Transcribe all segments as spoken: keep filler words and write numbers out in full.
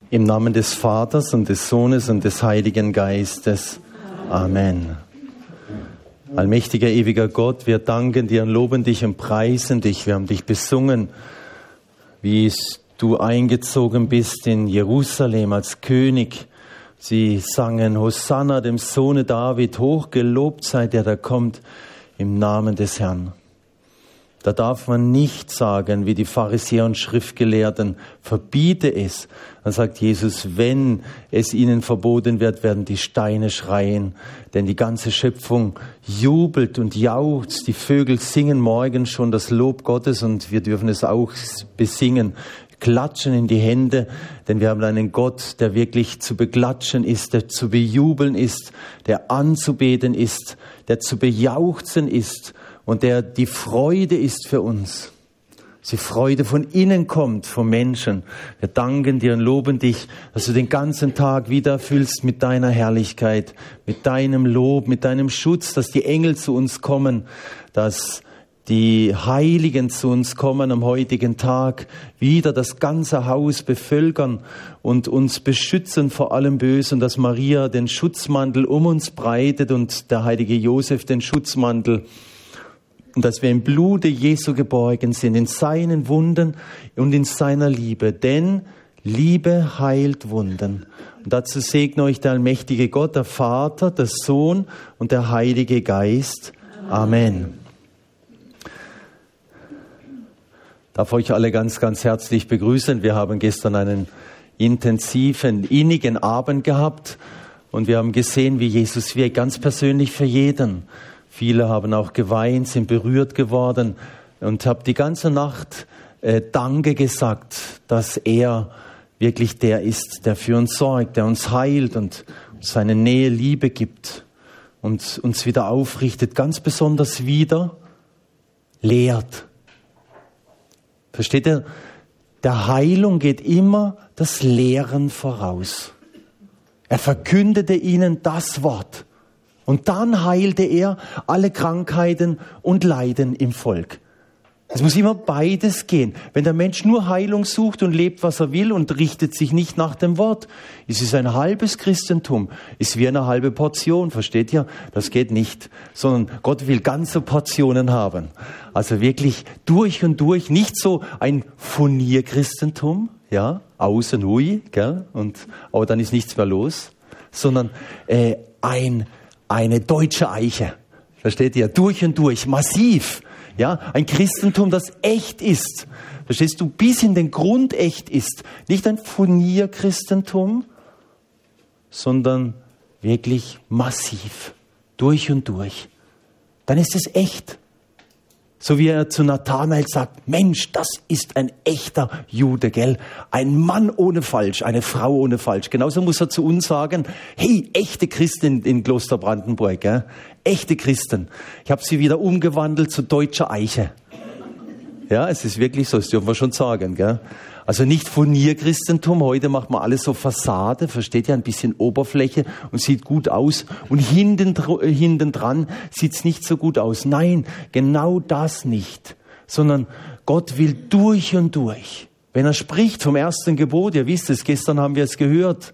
Im Namen des Vaters und des Sohnes und des Heiligen Geistes. Amen. Allmächtiger, ewiger Gott, wir danken dir und loben dich und preisen dich. Wir haben dich besungen, wie du eingezogen bist in Jerusalem als König. Sie sangen Hosanna, dem Sohne David, hochgelobt sei der, der kommt im Namen des Herrn. Da darf man nicht sagen, wie die Pharisäer und Schriftgelehrten, verbiete es. Dann sagt Jesus, wenn es ihnen verboten wird, werden die Steine schreien. Denn die ganze Schöpfung jubelt und jauchzt. Die Vögel singen morgen schon das Lob Gottes und wir dürfen es auch besingen. Klatschen in die Hände, denn wir haben einen Gott, der wirklich zu beklatschen ist, der zu bejubeln ist, der anzubeten ist, der zu bejauchzen ist. Und der die Freude ist für uns. Die Freude von innen kommt, vom Menschen. Wir danken dir und loben dich, dass du den ganzen Tag wieder erfüllst mit deiner Herrlichkeit, mit deinem Lob, mit deinem Schutz, dass die Engel zu uns kommen, dass die Heiligen zu uns kommen am heutigen Tag, wieder das ganze Haus bevölkern und uns beschützen vor allem Bösen, dass Maria den Schutzmantel um uns breitet und der heilige Josef den Schutzmantel. Und dass wir im Blute Jesu geborgen sind, in seinen Wunden und in seiner Liebe. Denn Liebe heilt Wunden. Und dazu segne euch der allmächtige Gott, der Vater, der Sohn und der Heilige Geist. Amen. Ich darf euch alle ganz, ganz herzlich begrüßen. Wir haben gestern einen intensiven, innigen Abend gehabt. Und wir haben gesehen, wie Jesus wirkt, ganz persönlich für jeden. Viele haben auch geweint, sind berührt geworden und habe die ganze Nacht äh, Danke gesagt, dass er wirklich der ist, der für uns sorgt, der uns heilt und seine Nähe, Liebe gibt und uns wieder aufrichtet, ganz besonders wieder lehrt. Versteht ihr? Der Heilung geht immer das Lehren voraus. Er verkündete ihnen das Wort. Und dann heilte er alle Krankheiten und Leiden im Volk. Es muss immer beides gehen. Wenn der Mensch nur Heilung sucht und lebt, was er will und richtet sich nicht nach dem Wort, ist es ein halbes Christentum. Ist wie eine halbe Portion, versteht ihr? Das geht nicht. Sondern Gott will ganze Portionen haben. Also wirklich durch und durch, nicht so ein Furnierchristentum, ja, außen hui, gell, und, aber dann ist nichts mehr los, sondern äh, ein Eine deutsche Eiche, versteht ihr? Durch und durch, massiv. Ja, ein Christentum, das echt ist. Verstehst du? Bis in den Grund echt ist. Nicht ein Furnierchristentum, sondern wirklich massiv. Durch und durch. Dann ist es echt. So wie er zu Nathanael sagt, Mensch, das ist ein echter Jude, gell? Ein Mann ohne Falsch, eine Frau ohne Falsch. Genauso muss er zu uns sagen, hey, echte Christen in Kloster Brandenburg, gell? Echte Christen. Ich habe sie wieder umgewandelt zu deutscher Eiche. Ja, es ist wirklich so, das dürfen wir schon sagen, gell? Also nicht Furnierchristentum, heute macht man alles so Fassade, versteht ihr, ein bisschen Oberfläche und sieht gut aus. Und hinten, hinten dran sieht's nicht so gut aus. Nein, genau das nicht. Sondern Gott will durch und durch. Wenn er spricht vom ersten Gebot, ihr wisst es, gestern haben wir es gehört.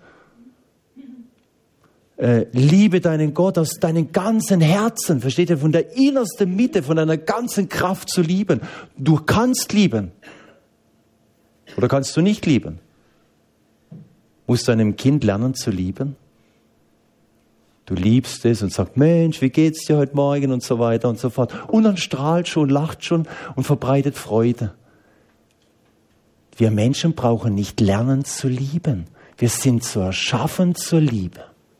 Äh, liebe deinen Gott aus deinem ganzen Herzen, versteht ihr, von der innersten Mitte, von deiner ganzen Kraft zu lieben. Du kannst lieben. Oder kannst du nicht lieben? Musst du einem Kind lernen zu lieben? Du liebst es und sagst, Mensch, wie geht's dir heute Morgen und so weiter und so fort. Und dann strahlt schon, lacht schon und verbreitet Freude. Wir Menschen brauchen nicht lernen zu lieben. Wir sind so erschaffen zur Liebe.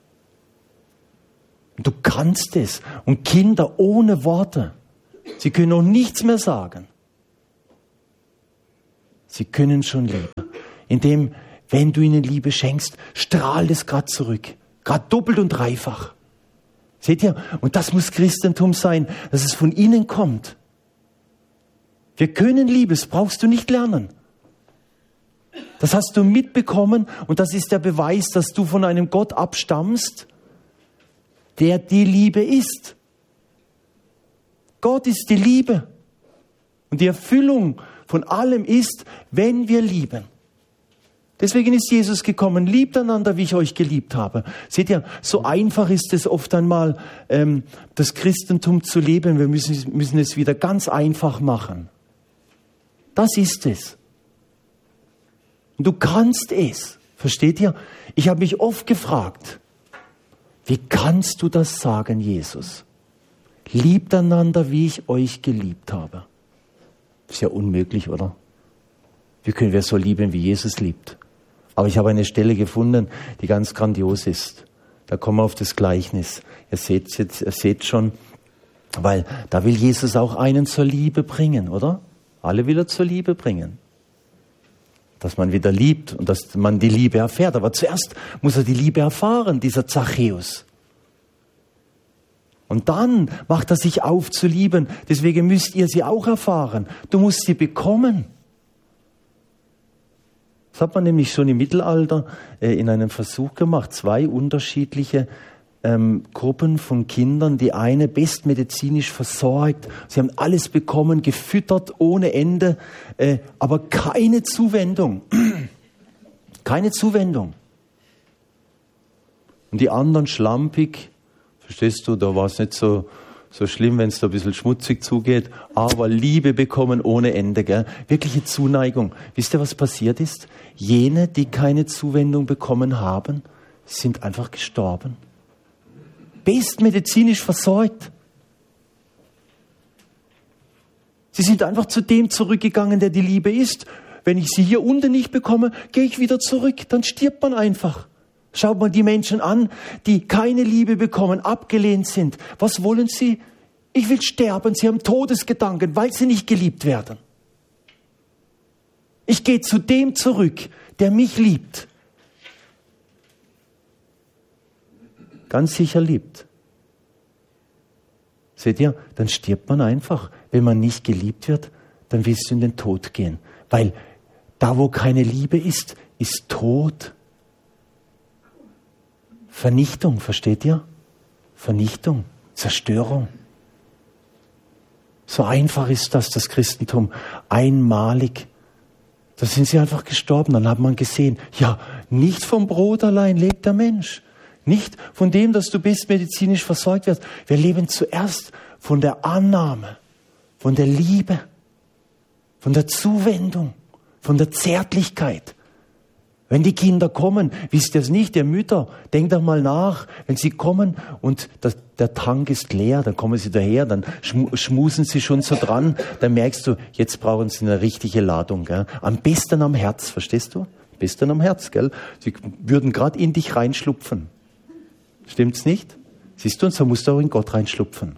Du kannst es. Und Kinder ohne Worte, sie können noch nichts mehr sagen. Sie können schon lieben. Indem, wenn du ihnen Liebe schenkst, strahlt es gerade zurück. Gerade doppelt und dreifach. Seht ihr? Und das muss Christentum sein, dass es von innen kommt. Wir können Liebe, das brauchst du nicht lernen. Das hast du mitbekommen und das ist der Beweis, dass du von einem Gott abstammst, der die Liebe ist. Gott ist die Liebe. Und die Erfüllung von allem ist, wenn wir lieben. Deswegen ist Jesus gekommen, liebt einander, wie ich euch geliebt habe. Seht ihr, so einfach ist es oft einmal, ähm, das Christentum zu leben. Wir müssen, müssen es wieder ganz einfach machen. Das ist es. Und du kannst es. Versteht ihr? Ich habe mich oft gefragt, wie kannst du das sagen, Jesus? Liebt einander, wie ich euch geliebt habe. Ist ja unmöglich, oder? Wie können wir so lieben, wie Jesus liebt? Aber ich habe eine Stelle gefunden, die ganz grandios ist. Da kommen wir auf das Gleichnis. Ihr seht jetzt, ihr seht schon, weil da will Jesus auch einen zur Liebe bringen, oder? Alle will er zur Liebe bringen. Dass man wieder liebt und dass man die Liebe erfährt. Aber zuerst muss er die Liebe erfahren, dieser Zachäus. Und dann macht er sich auf zu lieben. Deswegen müsst ihr sie auch erfahren. Du musst sie bekommen. Das hat man nämlich schon im Mittelalter äh, in einem Versuch gemacht. Zwei unterschiedliche ähm, Gruppen von Kindern. Die eine bestmedizinisch versorgt. Sie haben alles bekommen, gefüttert ohne Ende. Äh, aber keine Zuwendung. Keine Zuwendung. Und die anderen schlampig. Verstehst du, da war es nicht so, so schlimm, wenn es da ein bisschen schmutzig zugeht. Aber Liebe bekommen ohne Ende, gell? Wirkliche Zuneigung. Wisst ihr, was passiert ist? Jene, die keine Zuwendung bekommen haben, sind einfach gestorben. Bestmedizinisch versorgt. Sie sind einfach zu dem zurückgegangen, der die Liebe ist. Wenn ich sie hier unten nicht bekomme, gehe ich wieder zurück. Dann stirbt man einfach. Schaut mal die Menschen an, die keine Liebe bekommen, abgelehnt sind. Was wollen sie? Ich will sterben. Sie haben Todesgedanken, weil sie nicht geliebt werden. Ich gehe zu dem zurück, der mich liebt. Ganz sicher liebt. Seht ihr, dann stirbt man einfach. Wenn man nicht geliebt wird, dann willst du in den Tod gehen. Weil da, wo keine Liebe ist, ist Tod. Vernichtung, versteht ihr? Vernichtung, Zerstörung. So einfach ist das, das Christentum. Einmalig. Da sind sie einfach gestorben. Dann hat man gesehen, ja, nicht vom Brot allein lebt der Mensch. Nicht von dem, dass du bist, medizinisch versorgt wirst. Wir leben zuerst von der Annahme, von der Liebe, von der Zuwendung, von der Zärtlichkeit. Wenn die Kinder kommen, wisst ihr es nicht, ihr Mütter, denkt doch mal nach, wenn sie kommen und das, der Tank ist leer, dann kommen sie daher, dann schmusen sie schon so dran, dann merkst du, jetzt brauchen sie eine richtige Ladung. Gell? Am besten am Herz, verstehst du? Am besten am Herz, gell? Sie würden gerade in dich reinschlupfen. Stimmt's nicht? Siehst du, und so musst du auch in Gott reinschlupfen.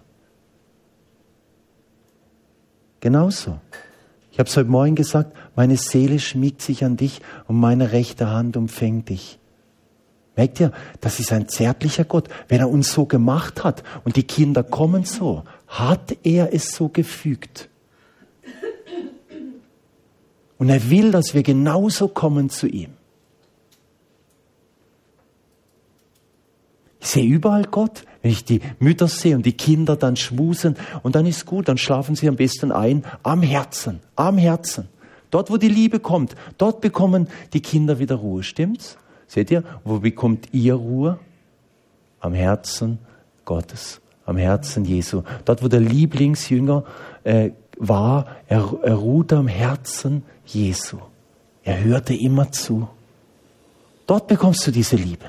Genauso. Ich habe es heute Morgen gesagt, meine Seele schmiegt sich an dich und meine rechte Hand umfängt dich. Merkt ihr, das ist ein zärtlicher Gott. Wenn er uns so gemacht hat und die Kinder kommen so, hat er es so gefügt. Und er will, dass wir genauso kommen zu ihm. Ich sehe überall Gott, wenn ich die Mütter sehe und die Kinder dann schmusen und dann ist gut, dann schlafen sie am besten ein am Herzen, am Herzen. Dort, wo die Liebe kommt, dort bekommen die Kinder wieder Ruhe, stimmt's? Seht ihr, wo bekommt ihr Ruhe? Am Herzen Gottes, am Herzen Jesu. Dort, wo der Lieblingsjünger äh, war, er, er ruhte am Herzen Jesu. Er hörte immer zu. Dort bekommst du diese Liebe.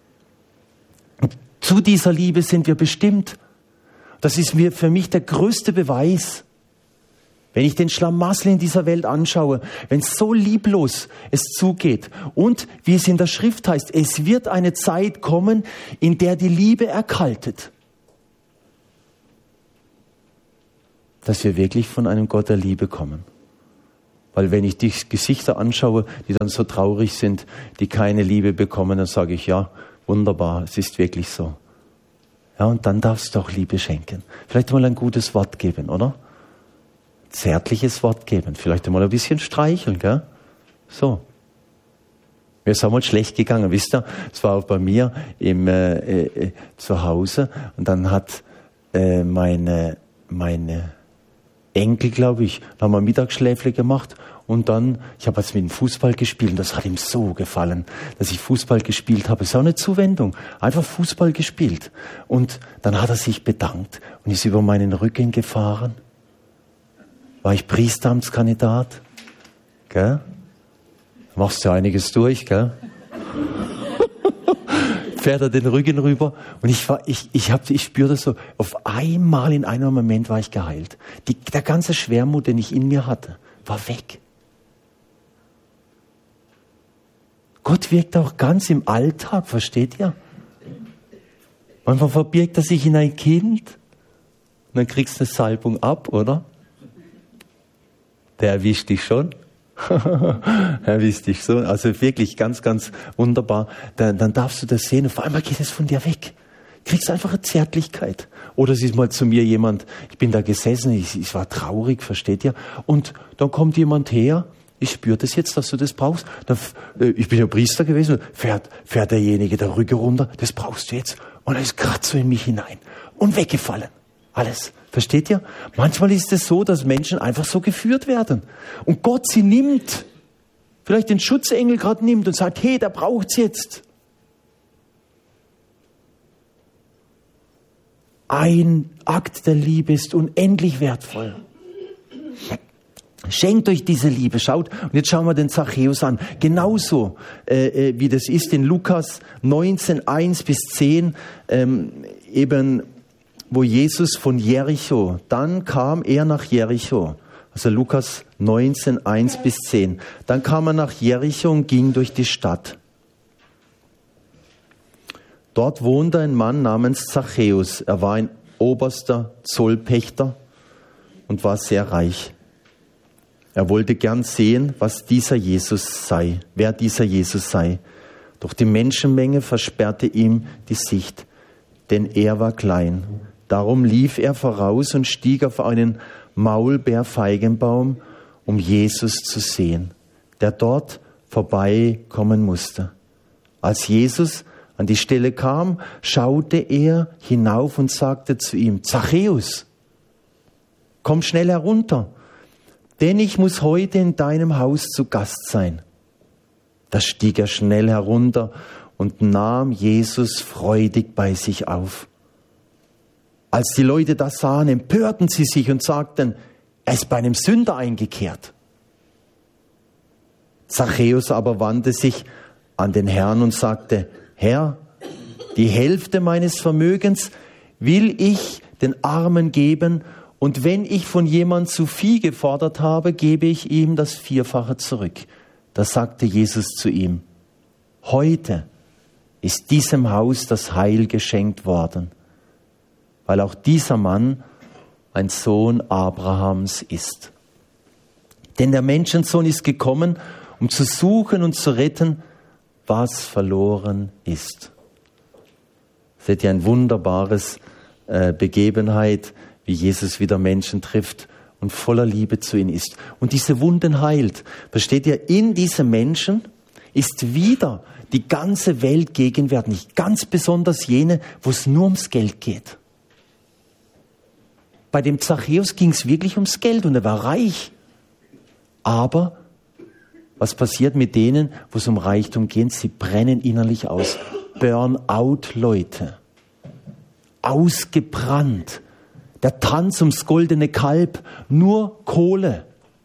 Zu dieser Liebe sind wir bestimmt. Das ist mir für mich der größte Beweis. Wenn ich den Schlamassel in dieser Welt anschaue, wenn es so lieblos es zugeht und wie es in der Schrift heißt, es wird eine Zeit kommen, in der die Liebe erkaltet. Dass wir wirklich von einem Gott der Liebe kommen. Weil wenn ich die Gesichter anschaue, die dann so traurig sind, die keine Liebe bekommen, dann sage ich, ja, wunderbar, es ist wirklich so. Ja, und dann darfst du auch Liebe schenken. Vielleicht mal ein gutes Wort geben, oder? Zärtliches Wort geben. Vielleicht mal ein bisschen streicheln, gell? So. Mir ist auch mal schlecht gegangen, wisst ihr? Es war auch bei mir im äh, äh, zu Hause und dann hat äh, meine, meine Enkel, glaube ich. Dann haben wir Mittagsschläfle gemacht und dann, ich habe jetzt mit dem Fußball gespielt und das hat ihm so gefallen, dass ich Fußball gespielt habe. Es ist auch eine Zuwendung. Einfach Fußball gespielt. Und dann hat er sich bedankt und ist über meinen Rücken gefahren. War ich Priesteramtskandidat? Gell? Machst du einiges durch, gell? Fährt er den Rücken rüber und ich war, ich, ich hab, ich spürte so, auf einmal in einem Moment war ich geheilt. Die, der ganze Schwermut, den ich in mir hatte, war weg. Gott wirkt auch ganz im Alltag, versteht ihr? Manchmal verbirgt er sich in ein Kind und dann kriegst du eine Salbung ab, oder? Der erwischt dich schon. Erwischt dich so. Also wirklich ganz, ganz wunderbar. Dann, dann darfst du das sehen und auf einmal geht es von dir weg. Kriegst einfach eine Zärtlichkeit. Oder es ist mal zu mir jemand, ich bin da gesessen, ich, ich war traurig, versteht ihr? Und dann kommt jemand her, ich spüre das jetzt, dass du das brauchst. Dann, ich bin ja Priester gewesen, fährt, fährt derjenige der Rücken runter, das brauchst du jetzt. Und er ist gerade so in mich hinein und weggefallen. Alles. Versteht ihr? Manchmal ist es so, dass Menschen einfach so geführt werden. Und Gott sie nimmt. Vielleicht den Schutzengel gerade nimmt und sagt, hey, der braucht's jetzt. Ein Akt der Liebe ist unendlich wertvoll. Schenkt euch diese Liebe. Schaut, und jetzt schauen wir den Zachäus an. Genauso, äh, wie das ist in Lukas neunzehn, eins bis zehn, ähm, eben wo Jesus von Jericho, dann kam er nach Jericho, also Lukas neunzehn, eins bis zehn, dann kam er nach Jericho und ging durch die Stadt. Dort wohnte ein Mann namens Zachäus, er war ein oberster Zollpächter und war sehr reich. Er wollte gern sehen, was dieser Jesus sei, wer dieser Jesus sei. Doch die Menschenmenge versperrte ihm die Sicht, denn er war klein. Darum lief er voraus und stieg auf einen Maulbeerfeigenbaum, um Jesus zu sehen, der dort vorbeikommen musste. Als Jesus an die Stelle kam, schaute er hinauf und sagte zu ihm, Zachäus, komm schnell herunter, denn ich muss heute in deinem Haus zu Gast sein. Da stieg er schnell herunter und nahm Jesus freudig bei sich auf. Als die Leute das sahen, empörten sie sich und sagten, er ist bei einem Sünder eingekehrt. Zachäus aber wandte sich an den Herrn und sagte, Herr, die Hälfte meines Vermögens will ich den Armen geben und wenn ich von jemand zu viel gefordert habe, gebe ich ihm das Vierfache zurück. Da sagte Jesus zu ihm, heute ist diesem Haus das Heil geschenkt worden, weil auch dieser Mann ein Sohn Abrahams ist. Denn der Menschensohn ist gekommen, um zu suchen und zu retten, was verloren ist. Seht ihr, ein wunderbares äh, Begebenheit, wie Jesus wieder Menschen trifft und voller Liebe zu ihnen ist. Und diese Wunden heilt. Versteht ihr, in diesem Menschen ist wieder die ganze Welt gegenwärtig, ganz besonders jene, wo es nur ums Geld geht. Bei dem Zachäus ging es wirklich ums Geld und er war reich. Aber was passiert mit denen, wo es um Reichtum geht? Sie brennen innerlich aus. Burnout-Leute. Ausgebrannt. Der Tanz ums goldene Kalb. Nur Kohle.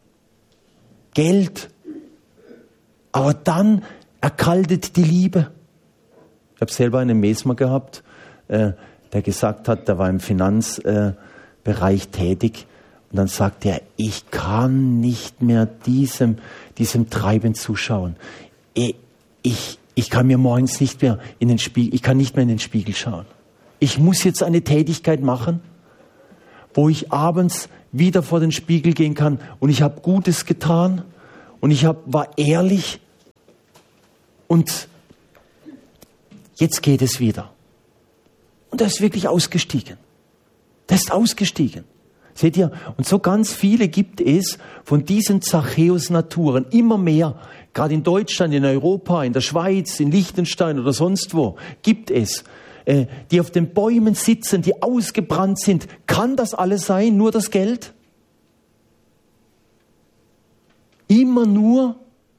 Geld. Aber dann erkaltet die Liebe. Ich habe selber einen Mesmer gehabt, äh, der gesagt hat, der war im Finanzbereich äh, tätig. Und dann sagte er, ich kann nicht mehr diesem, diesem Treiben zuschauen. Ich, ich, ich kann mir morgens nicht mehr in den Spiegel, ich kann nicht mehr in den Spiegel schauen. Ich muss jetzt eine Tätigkeit machen, wo ich abends wieder vor den Spiegel gehen kann und ich habe Gutes getan und ich hab, war ehrlich und jetzt geht es wieder. Und er ist wirklich ausgestiegen. Der ist ausgestiegen. Seht ihr? Und so ganz viele gibt es von diesen Zachäus-Naturen, immer mehr, gerade in Deutschland, in Europa, in der Schweiz, in Liechtenstein oder sonst wo, gibt es, äh, die auf den Bäumen sitzen, die ausgebrannt sind. Kann das alles sein, nur das Geld? Immer nur.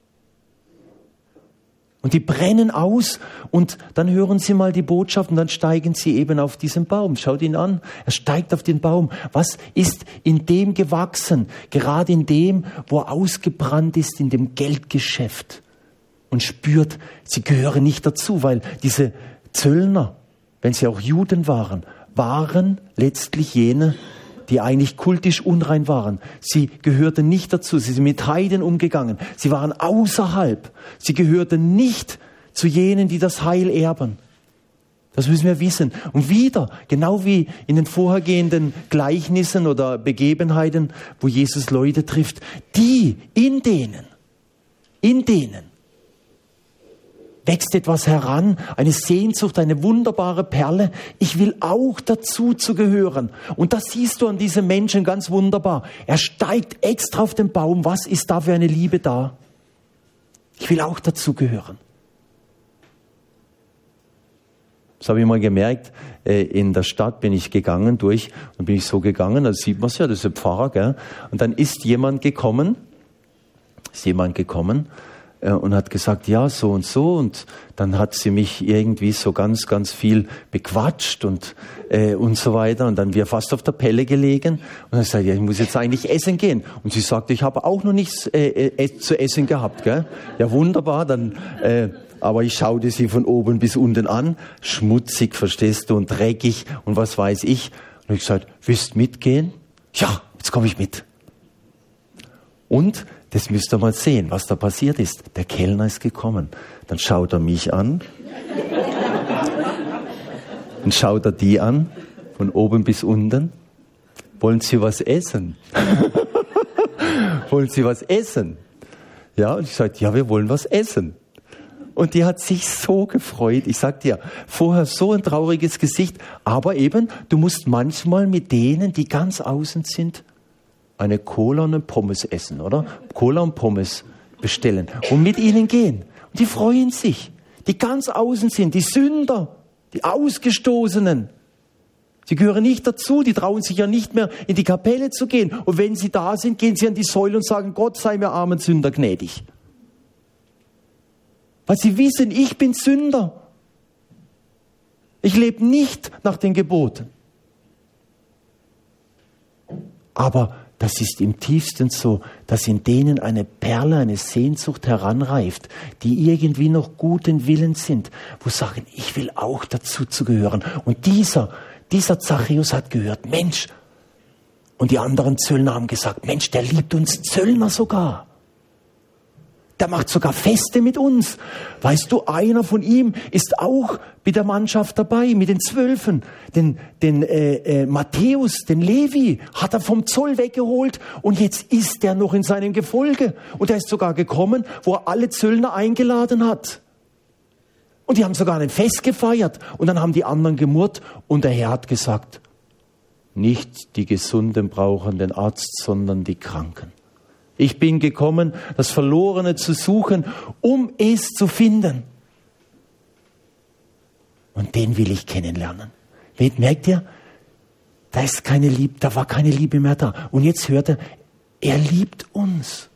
Und die brennen aus und dann hören sie mal die Botschaft und dann steigen sie eben auf diesen Baum. Schaut ihn an, er steigt auf den Baum. Was ist in dem gewachsen? Gerade in dem, wo er ausgebrannt ist, in dem Geldgeschäft. Und spürt, sie gehören nicht dazu, weil diese Zöllner, wenn sie auch Juden waren, waren letztlich jene, die eigentlich kultisch unrein waren. Sie gehörten nicht dazu. Sie sind mit Heiden umgegangen. Sie waren außerhalb. Sie gehörten nicht zu jenen, die das Heil erben. Das müssen wir wissen. Und wieder, genau wie in den vorhergehenden Gleichnissen oder Begebenheiten, wo Jesus Leute trifft, die, in denen, in denen, wächst etwas heran, eine Sehnsucht, eine wunderbare Perle. Ich will auch dazu zu gehören. Und das siehst du an diesem Menschen ganz wunderbar. Er steigt extra auf den Baum. Was ist da für eine Liebe da? Ich will auch dazu gehören. Das habe ich mal gemerkt. In der Stadt bin ich gegangen durch und bin ich so gegangen, da sieht man es ja, das ist ein Pfarrer, gell? Und dann ist jemand gekommen, ist jemand gekommen, und hat gesagt, ja, so und so. Und dann hat sie mich irgendwie so ganz, ganz viel bequatscht und, äh, und so weiter. Und dann wir fast auf der Pelle gelegen. Und dann sagte ich, ja, ich muss jetzt eigentlich essen gehen. Und sie sagte, ich habe auch noch nichts äh, äh, zu essen gehabt. Gell? Ja, wunderbar. Dann, äh, aber ich schaute sie von oben bis unten an. Schmutzig, verstehst du, und dreckig und was weiß ich. Und ich gesagt, willst mitgehen? Ja, jetzt komme ich mit. Und das müsst ihr mal sehen, was da passiert ist. Der Kellner ist gekommen. Dann schaut er mich an. Dann schaut er die an, von oben bis unten. Wollen Sie was essen? Wollen Sie was essen? Ja, und ich sagte, ja, wir wollen was essen. Und die hat sich so gefreut. Ich sag dir, vorher so ein trauriges Gesicht. Aber eben, du musst manchmal mit denen, die ganz außen sind, eine Cola und eine Pommes essen, oder? Cola und Pommes bestellen und mit ihnen gehen. Und die freuen sich, die ganz außen sind, die Sünder, die Ausgestoßenen. Sie gehören nicht dazu, die trauen sich ja nicht mehr in die Kapelle zu gehen. Und wenn sie da sind, gehen sie an die Säule und sagen, Gott sei mir armen Sünder gnädig. Weil sie wissen, ich bin Sünder. Ich lebe nicht nach den Geboten. Aber das ist im tiefsten so, dass in denen eine Perle, eine Sehnsucht heranreift, die irgendwie noch guten Willens sind, wo sagen, ich will auch dazu zu gehören. Und dieser, dieser Zachäus hat gehört, Mensch, und die anderen Zöllner haben gesagt, Mensch, der liebt uns Zöllner sogar. Der macht sogar Feste mit uns. Weißt du, einer von ihm ist auch mit der Mannschaft dabei, mit den Zwölfen. Den, den äh, äh, Matthäus, den Levi, hat er vom Zoll weggeholt und jetzt ist er noch in seinem Gefolge. Und er ist sogar gekommen, wo er alle Zöllner eingeladen hat. Und die haben sogar ein Fest gefeiert. Und dann haben die anderen gemurrt und der Herr hat gesagt, nicht die Gesunden brauchen den Arzt, sondern die Kranken. Ich bin gekommen, das Verlorene zu suchen, um es zu finden. Und den will ich kennenlernen. Merkt ihr? Da ist keine Liebe, da war keine Liebe mehr da. Und jetzt hört er, er liebt uns.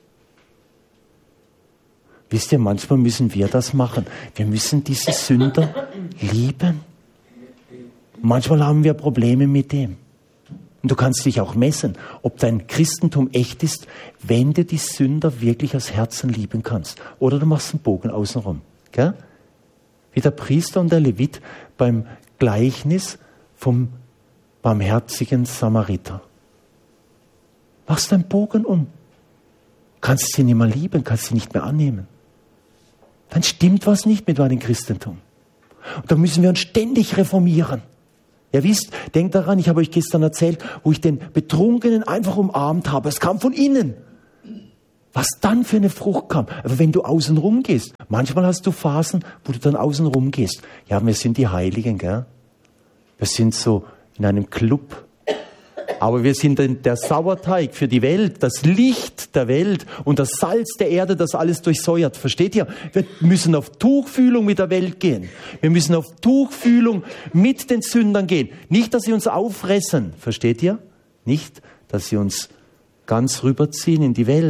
Wisst ihr, manchmal müssen wir das machen. Wir müssen diese Sünder lieben. Manchmal haben wir Probleme mit dem. Und du kannst dich auch messen, ob dein Christentum echt ist, wenn du die Sünder wirklich aus Herzen lieben kannst. Oder du machst einen Bogen außenrum. Gell? Wie der Priester und der Levit beim Gleichnis vom barmherzigen Samariter. Machst einen Bogen um. Kannst sie nicht mehr lieben, kannst sie nicht mehr annehmen. Dann stimmt was nicht mit deinem Christentum. Und da müssen wir uns ständig reformieren. Ihr wisst, denkt daran, ich habe euch gestern erzählt, wo ich den Betrunkenen einfach umarmt habe. Es kam von innen. Was dann für eine Frucht kam. Aber wenn du außen rum gehst, manchmal hast du Phasen, wo du dann außen rum gehst. Ja, wir sind die Heiligen, gell? Wir sind so in einem Club. Aber wir sind der Sauerteig für die Welt, das Licht der Welt und das Salz der Erde, das alles durchsäuert. Versteht ihr? Wir müssen auf Tuchfühlung mit der Welt gehen. Wir müssen auf Tuchfühlung mit den Sündern gehen. Nicht, dass sie uns auffressen. Versteht ihr? Nicht, dass sie uns ganz rüberziehen in die Welt.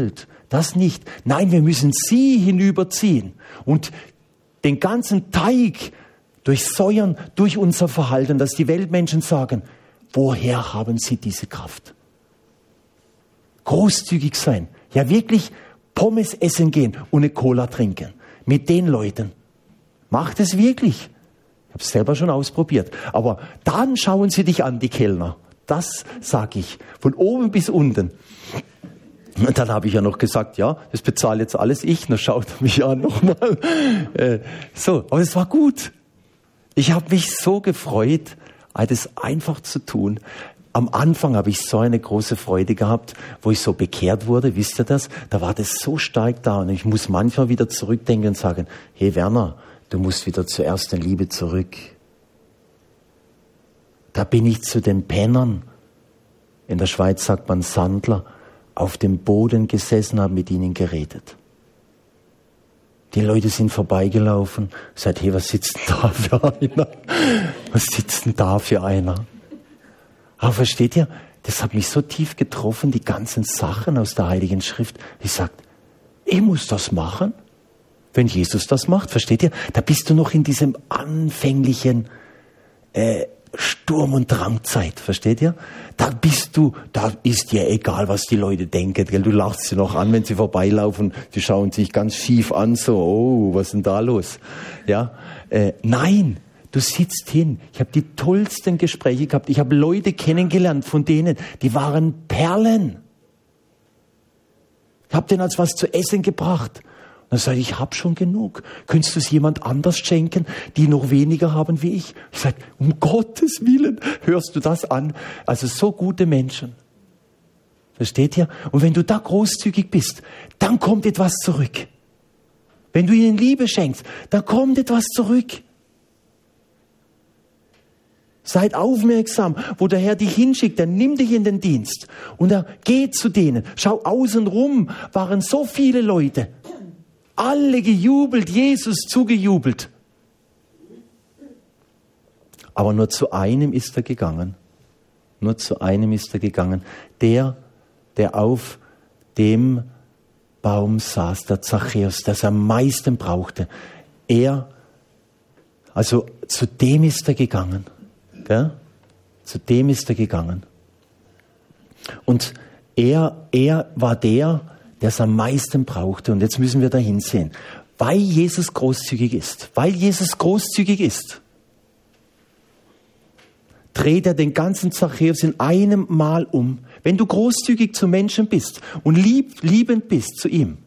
das nicht. Nein, wir müssen sie hinüberziehen und den ganzen Teig durchsäuern durch unser Verhalten, dass die Weltmenschen sagen, woher haben sie diese Kraft? Großzügig sein, ja wirklich Pommes essen gehen und eine Cola trinken mit den Leuten. Macht es wirklich. Ich habe es selber schon ausprobiert. Aber dann schauen sie dich an, die Kellner. Das sage ich, von oben bis unten. Und dann habe ich ja noch gesagt, ja, das bezahle jetzt alles ich. Dann schaut er mich an nochmal. Äh, so, aber es war gut. Ich habe mich so gefreut, das einfach zu tun. Am Anfang habe ich so eine große Freude gehabt, wo ich so bekehrt wurde, wisst ihr das? Da war das so stark da und ich muss manchmal wieder zurückdenken und sagen, hey Werner, du musst wieder zur ersten Liebe zurück. Da bin ich zu den Pennern, in der Schweiz sagt man Sandler, auf dem Boden gesessen, habe mit ihnen geredet. Die Leute sind vorbeigelaufen, sagt, hey, was sitzt denn da für einer? Was sitzt denn da für einer? Aber versteht ihr, das hat mich so tief getroffen, die ganzen Sachen aus der Heiligen Schrift. Ich sag, ich muss das machen, wenn Jesus das macht, versteht ihr? Da bist du noch in diesem anfänglichen äh, Sturm- und Drangzeit, versteht ihr? Da bist du, da ist dir egal, was die Leute denken, gell? Du lachst sie noch an, wenn sie vorbeilaufen, die schauen sich ganz schief an, so, oh, was ist denn da los? Ja, äh, nein, du sitzt hin. Ich habe die tollsten Gespräche gehabt. Ich habe Leute kennengelernt, von denen, die waren Perlen. Ich habe denen als was zu essen gebracht. Und dann sage ich, ich habe schon genug. Könntest du es jemand anders schenken, die noch weniger haben wie ich? Ich sage, um Gottes Willen, hörst du das an? Also so gute Menschen. Versteht ihr? Und wenn du da großzügig bist, dann kommt etwas zurück. Wenn du ihnen Liebe schenkst, dann kommt etwas zurück. Seid aufmerksam, wo der Herr dich hinschickt, er nimmt dich in den Dienst und er geht zu denen. Schau, außenrum waren so viele Leute. Alle gejubelt, Jesus zugejubelt. Aber nur zu einem ist er gegangen. Nur zu einem ist er gegangen. Der, der auf dem Baum saß, der Zachäus, das er am meisten brauchte. Er, also zu dem ist er gegangen. Gell? Zu dem ist er gegangen. Und er, er war der, der es am meisten brauchte. Und jetzt müssen wir da hinsehen. Weil Jesus großzügig ist, weil Jesus großzügig ist, dreht er den ganzen Zachäus in einem Mal um. Wenn du großzügig zu Menschen bist und lieb, liebend bist zu ihm,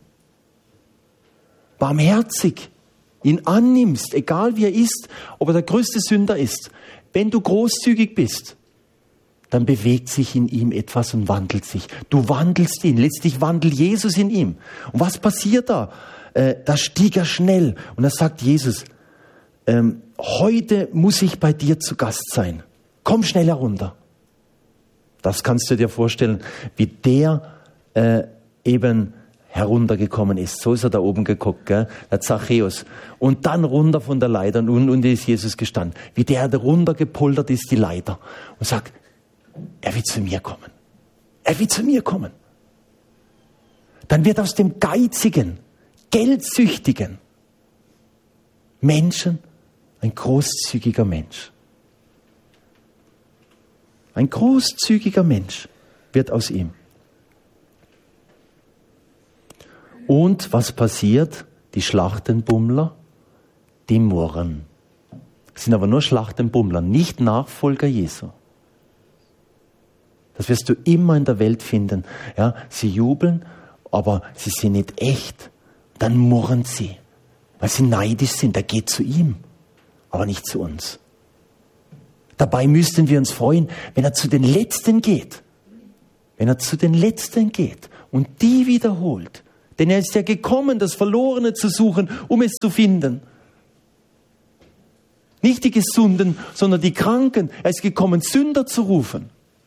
barmherzig, ihn annimmst, egal wie er ist, ob er der größte Sünder ist, wenn du großzügig bist, dann bewegt sich in ihm etwas und wandelt sich. Du wandelst ihn, letztlich wandelt Jesus in ihm. Und was passiert da? Äh, da stieg er schnell und da sagt Jesus, ähm, heute muss ich bei dir zu Gast sein. Komm schnell herunter. Das kannst du dir vorstellen, wie der äh, eben heruntergekommen ist. So ist er da oben geguckt, gell? Der Zachäus. Und dann runter von der Leiter und unten ist Jesus gestanden. Wie der da runtergepoltert ist, die Leiter. Und sagt, er will zu mir kommen. Er will zu mir kommen. Dann wird aus dem geizigen, geldsüchtigen Menschen ein großzügiger Mensch. Ein großzügiger Mensch wird aus ihm. Und was passiert? Die Schlachtenbummler, die murren. Das sind aber nur Schlachtenbummler, nicht Nachfolger Jesu. Das wirst du immer in der Welt finden. Ja, sie jubeln, aber sie sind nicht echt. Dann murren sie, weil sie neidisch sind. Er geht zu ihm, aber nicht zu uns. Dabei müssten wir uns freuen, wenn er zu den Letzten geht. Wenn er zu den Letzten geht und die wiederholt. Denn er ist ja gekommen, das Verlorene zu suchen, um es zu finden. Nicht die Gesunden, sondern die Kranken. Er ist gekommen, Sünder zu rufen.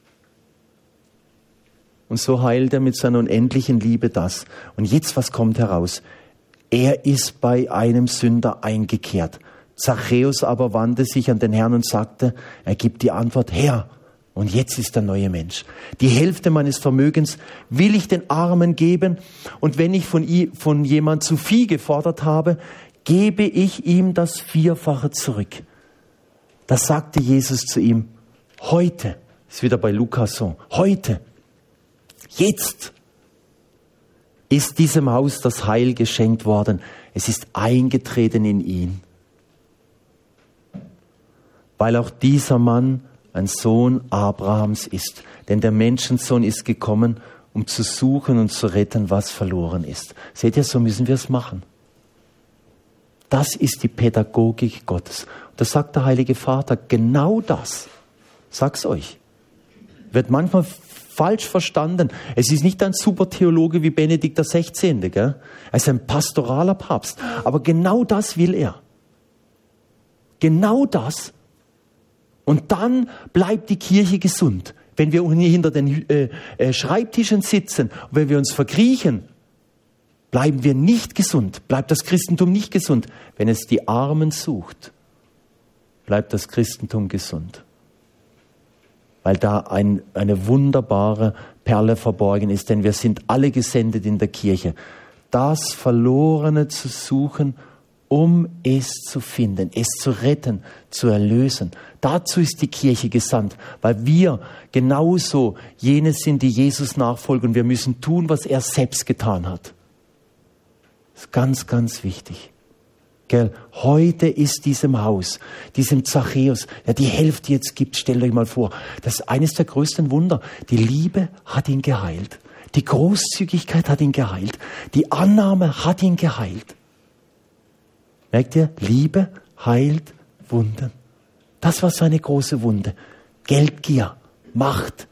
Und so heilt er mit seiner unendlichen Liebe das. Und jetzt, was kommt heraus? Er ist bei einem Sünder eingekehrt. Zachäus aber wandte sich an den Herrn und sagte, er gibt die Antwort, Herr, Und jetzt ist der neue Mensch. Die Hälfte meines Vermögens will ich den Armen geben. Und wenn ich von, von jemand zu viel gefordert habe, gebe ich ihm das Vierfache zurück. Das sagte Jesus zu ihm. Heute, ist wieder bei Lukas so, heute, jetzt ist diesem Haus das Heil geschenkt worden. Es ist eingetreten in ihn. Weil auch dieser Mann ein Sohn Abrahams ist. Denn der Menschensohn ist gekommen, um zu suchen und zu retten, was verloren ist. Seht ihr, so müssen wir es machen. Das ist die Pädagogik Gottes. Und das sagt der Heilige Vater, genau das. Sag's euch. Wird manchmal falsch verstanden. Es ist nicht ein super Theologe wie Benedikt der Sechzehnte. Gell? Er ist ein pastoraler Papst. Aber genau das will er. Genau das. Und dann bleibt die Kirche gesund. Wenn wir hinter den äh, äh, Schreibtischen sitzen und wenn wir uns verkriechen, bleiben wir nicht gesund, bleibt das Christentum nicht gesund. Wenn es die Armen sucht, bleibt das Christentum gesund. Weil da ein, eine wunderbare Perle verborgen ist, denn wir sind alle gesendet in der Kirche, das Verlorene zu suchen, um es zu finden, es zu retten, zu erlösen. Dazu ist die Kirche gesandt, weil wir genauso jene sind, die Jesus nachfolgen. Und wir müssen tun, was er selbst getan hat. Das ist ganz, ganz wichtig. Gell? Heute ist diesem Haus, diesem Zachäus, der die Hälfte jetzt gibt, stellt euch mal vor, das ist eines der größten Wunder. Die Liebe hat ihn geheilt. Die Großzügigkeit hat ihn geheilt. Die Annahme hat ihn geheilt. Merkt ihr? Liebe heilt Wunden. Das war seine große Wunde. Geldgier, Macht.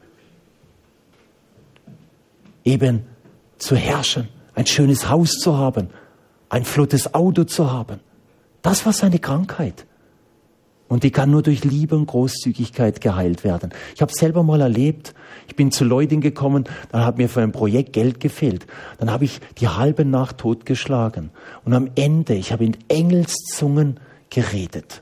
Eben zu herrschen, ein schönes Haus zu haben, ein flottes Auto zu haben. Das war seine Krankheit. Und die kann nur durch Liebe und Großzügigkeit geheilt werden. Ich habe es selber mal erlebt. Ich bin zu Leuten gekommen, dann hat mir für ein Projekt Geld gefehlt. Dann habe ich die halbe Nacht totgeschlagen. Und am Ende, ich habe in Engelszungen geredet.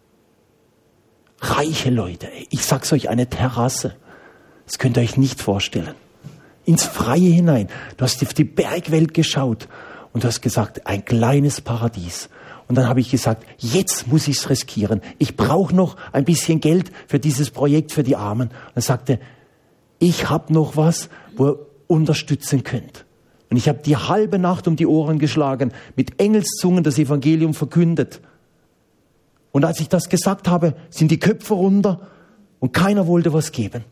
Reiche Leute, ich sag's euch, eine Terrasse. Das könnt ihr euch nicht vorstellen. Ins Freie hinein. Du hast auf die Bergwelt geschaut und du hast gesagt, ein kleines Paradies. Und dann habe ich gesagt, jetzt muss ich es riskieren. Ich brauche noch ein bisschen Geld für dieses Projekt für die Armen. Und er sagte, ich habe noch was, wo ihr unterstützen könnt. Und ich habe die halbe Nacht um die Ohren geschlagen, mit Engelszungen das Evangelium verkündet. Und als ich das gesagt habe, sind die Köpfe runter und keiner wollte was geben.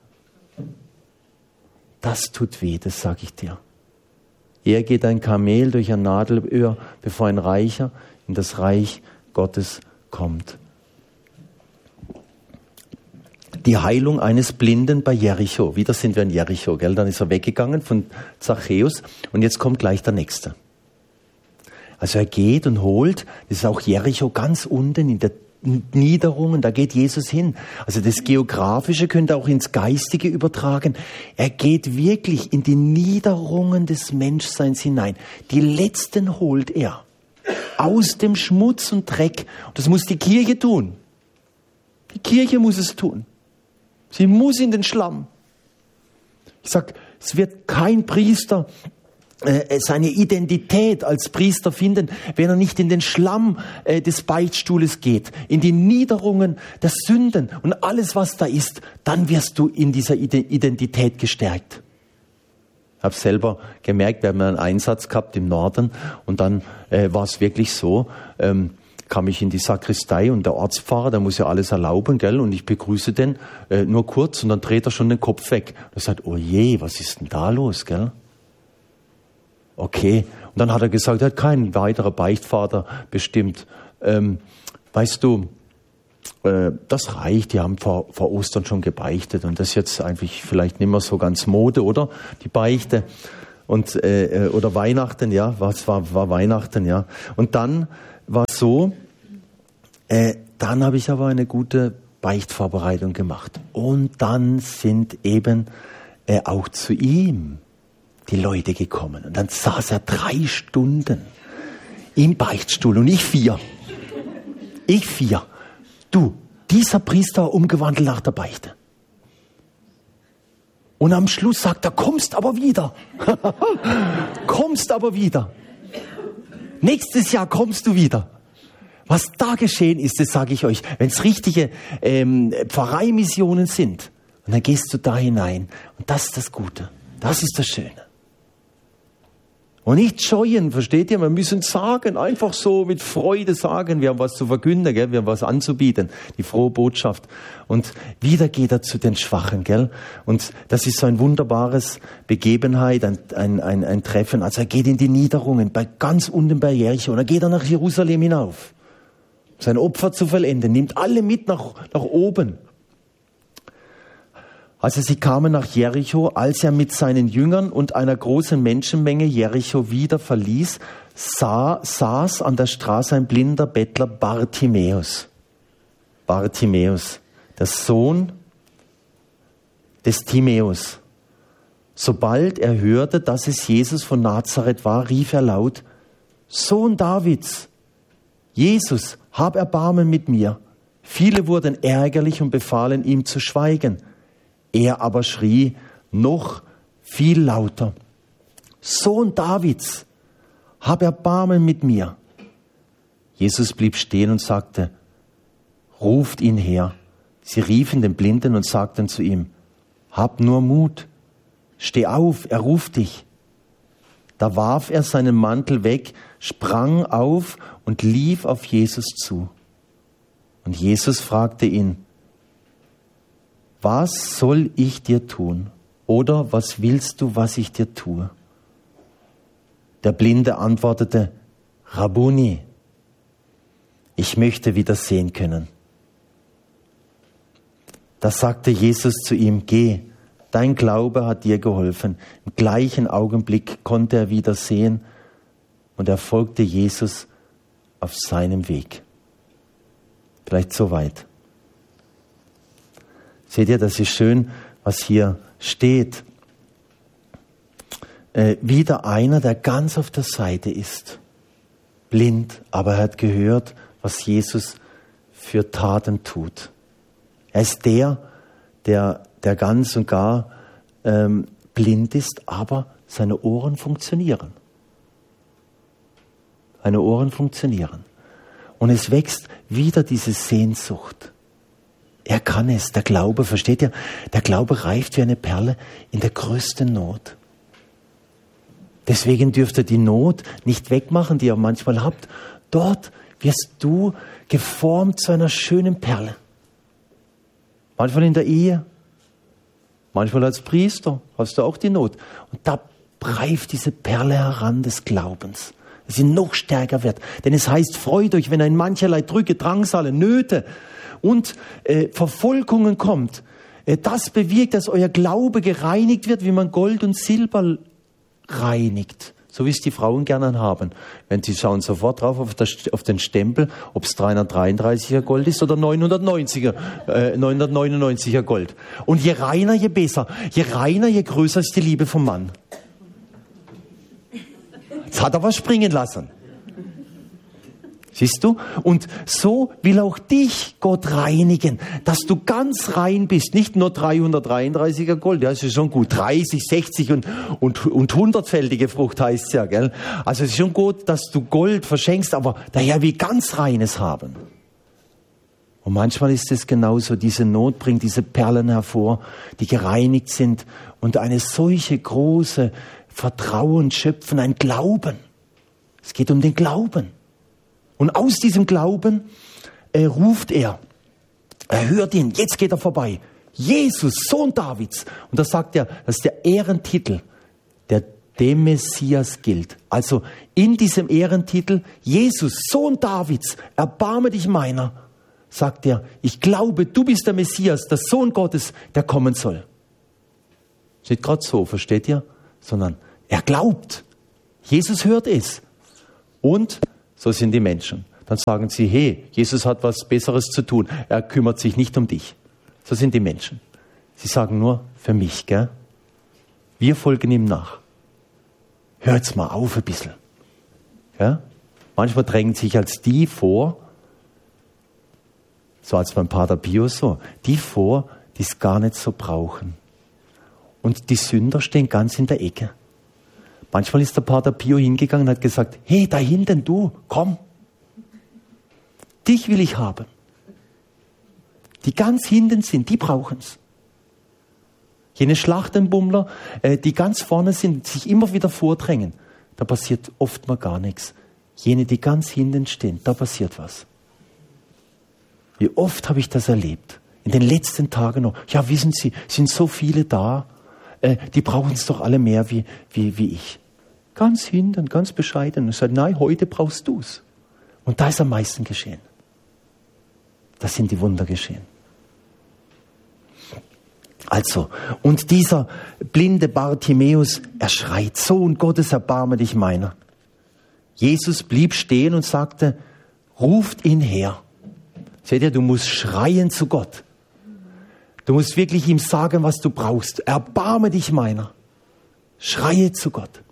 Das tut weh, das sage ich dir. Er geht ein Kamel durch ein Nadelöhr, bevor ein Reicher in das Reich Gottes kommt. Die Heilung eines Blinden bei Jericho. Wieder sind wir in Jericho, gell? Dann ist er weggegangen von Zachäus und jetzt kommt gleich der Nächste. Also er geht und holt, das ist auch Jericho ganz unten in der Niederungen, da geht Jesus hin. Also das Geografische könnt ihr auch ins Geistige übertragen. Er geht wirklich in die Niederungen des Menschseins hinein. Die Letzten holt er aus dem Schmutz und Dreck. Und das muss die Kirche tun. Die Kirche muss es tun. Sie muss in den Schlamm. Ich sag, es wird kein Priester äh, seine Identität als Priester finden, wenn er nicht in den Schlamm äh, des Beichtstuhles geht, in die Niederungen der Sünden und alles, was da ist, dann wirst du in dieser Identität gestärkt. Ich habe selber gemerkt, wir haben einen Einsatz gehabt im Norden und dann äh, war es wirklich so, ähm, kam ich in die Sakristei und der Ortspfarrer, der muss ja alles erlauben, gell? Und ich begrüße den äh, nur kurz und dann dreht er schon den Kopf weg. Er sagt, oh je, was ist denn da los, gell? Okay. Und dann hat er gesagt, er hat kein weiterer Beichtvater bestimmt. Ähm, weißt du, äh, das reicht, die haben vor, vor Ostern schon gebeichtet und das ist jetzt eigentlich vielleicht nicht mehr so ganz Mode, oder? Die Beichte. Und, äh, oder Weihnachten, ja, was war, war Weihnachten, ja. Und dann war es so, äh, dann habe ich aber eine gute Beichtvorbereitung gemacht. Und dann sind eben äh, auch zu ihm die Leute gekommen. Und dann saß er drei Stunden im Beichtstuhl und ich vier. Ich vier. Du, dieser Priester war umgewandelt nach der Beichte. Und am Schluss sagt er, kommst aber wieder. Kommst aber wieder. Nächstes Jahr kommst du wieder. Was da geschehen ist, das sage ich euch, wenn es richtige ähm, Pfarreimissionen sind, und dann gehst du da hinein. Und das ist das Gute. Das ist das Schöne. Und nicht scheuen, versteht ihr? Wir müssen sagen, einfach so mit Freude sagen, wir haben was zu verkünden, gell? Wir haben was anzubieten, die frohe Botschaft. Und wieder geht er zu den Schwachen, gell? Und das ist so ein wunderbares Begebenheit, ein, ein, ein, ein Treffen. Also er geht in die Niederungen, bei ganz unten bei Jericho, und er geht dann nach Jerusalem hinauf, sein Opfer zu vollenden, nimmt alle mit nach, nach oben. Also sie kamen nach Jericho, als er mit seinen Jüngern und einer großen Menschenmenge Jericho wieder verließ, sah, saß an der Straße ein blinder Bettler, Bartimäus. Bartimäus, der Sohn des Timäus. Sobald er hörte, dass es Jesus von Nazareth war, rief er laut, Sohn Davids, Jesus, hab Erbarmen mit mir. Viele wurden ärgerlich und befahlen ihm zu schweigen. Er aber schrie noch viel lauter, Sohn Davids, hab Erbarmen mit mir. Jesus blieb stehen und sagte, ruft ihn her. Sie riefen den Blinden und sagten zu ihm, hab nur Mut, steh auf, er ruft dich. Da warf er seinen Mantel weg, sprang auf und lief auf Jesus zu. Und Jesus fragte ihn, was soll ich dir tun? Oder was willst du, was ich dir tue? Der Blinde antwortete, Rabbuni, ich möchte wieder sehen können. Da sagte Jesus zu ihm, geh, dein Glaube hat dir geholfen. Im gleichen Augenblick konnte er wieder sehen und er folgte Jesus auf seinem Weg. Vielleicht soweit. Seht ihr, das ist schön, was hier steht. Äh, wieder einer, der ganz auf der Seite ist. Blind, aber er hat gehört, was Jesus für Taten tut. Er ist der, der, der ganz und gar ähm, blind ist, aber seine Ohren funktionieren. Seine Ohren funktionieren. Und es wächst wieder diese Sehnsucht. Er kann es, der Glaube, versteht ihr? Der Glaube reift wie eine Perle in der größten Not. Deswegen dürft ihr die Not nicht wegmachen, die ihr manchmal habt. Dort wirst du geformt zu einer schönen Perle. Manchmal in der Ehe, manchmal als Priester hast du auch die Not. Und da reift diese Perle heran des Glaubens, dass sie noch stärker wird. Denn es heißt, freut euch, wenn ein mancherlei Drücke, Drangsale, Nöte und äh, Verfolgungen kommt. Äh, das bewirkt, dass euer Glaube gereinigt wird, wie man Gold und Silber reinigt. So wie es die Frauen gerne haben. Wenn sie schauen sofort drauf auf, das, auf den Stempel, ob es dreihundertdreiunddreißiger Gold ist oder neunhundertneunziger, äh, neunhundertneunundneunziger Gold. Und je reiner, je besser. Je reiner, je größer ist die Liebe vom Mann. Jetzt hat er was springen lassen. Siehst du? Und so will auch dich Gott reinigen, dass du ganz rein bist. Nicht nur dreihundertdreiunddreißiger Gold, ja, das ist schon gut. dreißig, sechzig und, und, und hundertfältige Frucht heißt es ja, gell? Also es ist schon gut, dass du Gold verschenkst, aber der Herr will ganz Reines haben. Und manchmal ist es genauso, diese Not bringt diese Perlen hervor, die gereinigt sind und eine solche große Vertrauen schöpfen, ein Glauben. Es geht um den Glauben. Und aus diesem Glauben äh, ruft er, er hört ihn, jetzt geht er vorbei. Jesus, Sohn Davids. Und da sagt er, das ist der Ehrentitel, der dem Messias gilt. Also in diesem Ehrentitel, Jesus, Sohn Davids, erbarme dich meiner, sagt er, ich glaube, du bist der Messias, der Sohn Gottes, der kommen soll. Nicht gerade so, versteht ihr? Sondern er glaubt. Jesus hört es. Und so sind die Menschen. Dann sagen sie, hey, Jesus hat was Besseres zu tun. Er kümmert sich nicht um dich. So sind die Menschen. Sie sagen nur, für mich, gell? Wir folgen ihm nach. Hört's mal auf ein bisschen. Ja? Manchmal drängen sich als die vor, so als beim Pater Pio so, die vor, die es gar nicht so brauchen. Und die Sünder stehen ganz in der Ecke. Manchmal ist der Pater Pio hingegangen und hat gesagt, hey, da hinten du, komm. Dich will ich haben. Die ganz hinten sind, die brauchen's. Jene Schlachtenbummler, die ganz vorne sind, sich immer wieder vordrängen, da passiert oft mal gar nichts. Jene, die ganz hinten stehen, da passiert was. Wie oft habe ich das erlebt? In den letzten Tagen noch. Ja, wissen Sie, sind so viele da, äh, die brauchen es doch alle mehr wie, wie, wie ich. Ganz hinten, ganz bescheiden. Und ich sage, nein, heute brauchst du es. Und da ist am meisten geschehen. Da sind die Wunder geschehen. Also, und dieser blinde Bartimäus, er schreit, Sohn Gottes, erbarme dich meiner. Jesus blieb stehen und sagte, ruft ihn her. Seht ihr, du musst schreien zu Gott. Du musst wirklich ihm sagen, was du brauchst. Erbarme dich meiner. Schreie zu Gott.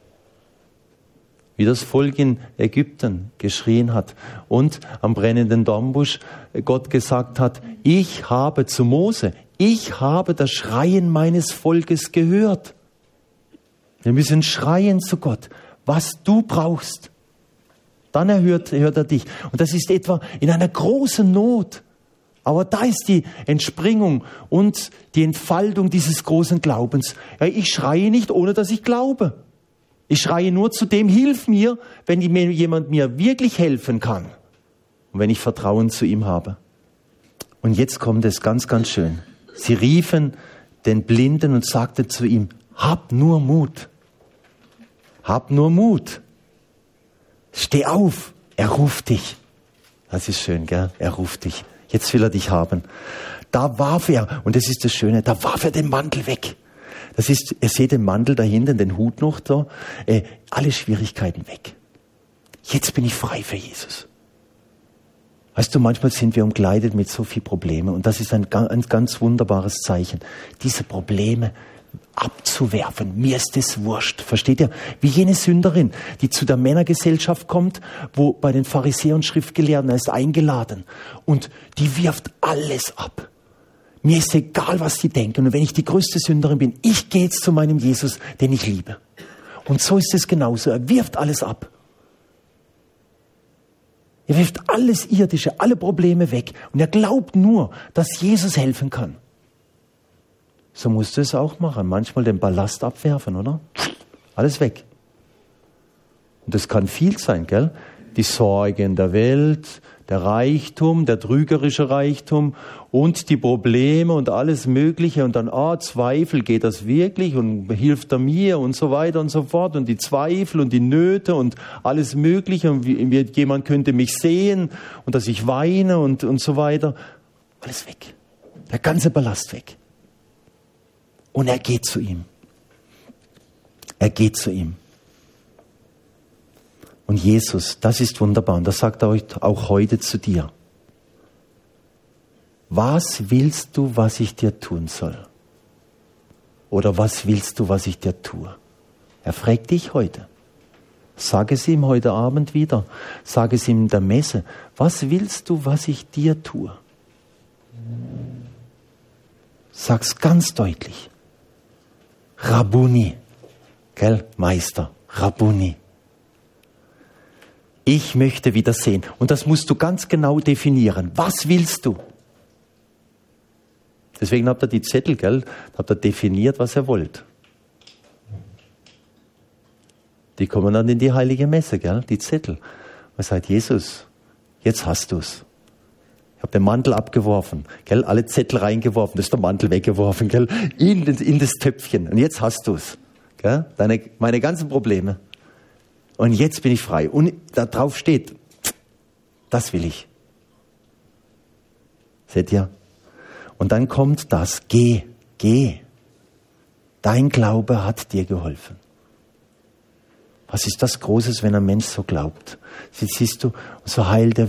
Wie das Volk in Ägypten geschrien hat und am brennenden Dornbusch Gott gesagt hat, ich habe zu Mose, ich habe das Schreien meines Volkes gehört. Wir müssen schreien zu Gott, was du brauchst. Dann erhört, hört er dich. Und das ist etwa in einer großen Not. Aber da ist die Entspringung und die Entfaltung dieses großen Glaubens. Ja, ich schreie nicht, ohne dass ich glaube. Ich schreie nur zu dem, hilf mir, wenn mir jemand mir wirklich helfen kann. Und wenn ich Vertrauen zu ihm habe. Und jetzt kommt es ganz, ganz schön. Sie riefen den Blinden und sagten zu ihm, hab nur Mut. Hab nur Mut. Steh auf, er ruft dich. Das ist schön, gell? Er ruft dich. Jetzt will er dich haben. Da warf er, und das ist das Schöne, da warf er den Mantel weg. Das ist, ihr seht den Mantel da hinten, den Hut noch da, äh, alle Schwierigkeiten weg. Jetzt bin ich frei für Jesus. Weißt du, manchmal sind wir umkleidet mit so viel Probleme und das ist ein, ein ganz wunderbares Zeichen. Diese Probleme abzuwerfen. Mir ist das wurscht. Versteht ihr? Wie jene Sünderin, die zu der Männergesellschaft kommt, wo bei den Pharisäern und Schriftgelehrten, er ist eingeladen und die wirft alles ab. Mir ist egal, was die denken. Und wenn ich die größte Sünderin bin, ich gehe jetzt zu meinem Jesus, den ich liebe. Und so ist es genauso. Er wirft alles ab. Er wirft alles Irdische, alle Probleme weg. Und er glaubt nur, dass Jesus helfen kann. So musst du es auch machen. Manchmal den Ballast abwerfen, oder? Alles weg. Und das kann viel sein, gell? Die Sorge in der Welt, der Reichtum, der trügerische Reichtum und die Probleme und alles Mögliche. Und dann, ah, Zweifel, geht das wirklich? Und hilft er mir? Und so weiter und so fort. Und die Zweifel und die Nöte und alles Mögliche. Und wie, wie, jemand könnte mich sehen und dass ich weine und, und so weiter. Alles weg. Der ganze Ballast weg. Und er geht zu ihm. Er geht zu ihm. Und Jesus, das ist wunderbar. Und das sagt er auch heute zu dir. Was willst du, was ich dir tun soll? Oder was willst du, was ich dir tue? Er fragt dich heute. Sag es ihm heute Abend wieder. Sag es ihm in der Messe. Was willst du, was ich dir tue? Sag's ganz deutlich. Rabbuni. Gell, Meister. Rabbuni. Ich möchte wieder sehen. Und das musst du ganz genau definieren. Was willst du? Deswegen habt ihr die Zettel, gell? Habt ihr definiert, was ihr wollt. Die kommen dann in die heilige Messe, gell? Die Zettel. Man sagt, Jesus, jetzt hast du's. Ich habe den Mantel abgeworfen, gell? Alle Zettel reingeworfen, das ist der Mantel weggeworfen, gell? In, in das Töpfchen. Und jetzt hast du's, gell? Deine, meine ganzen Probleme. Und jetzt bin ich frei. Und da drauf steht, das will ich. Seht ihr? Und dann kommt das, geh, geh. Dein Glaube hat dir geholfen. Was ist das Großes, wenn ein Mensch so glaubt? Siehst du, so heilt er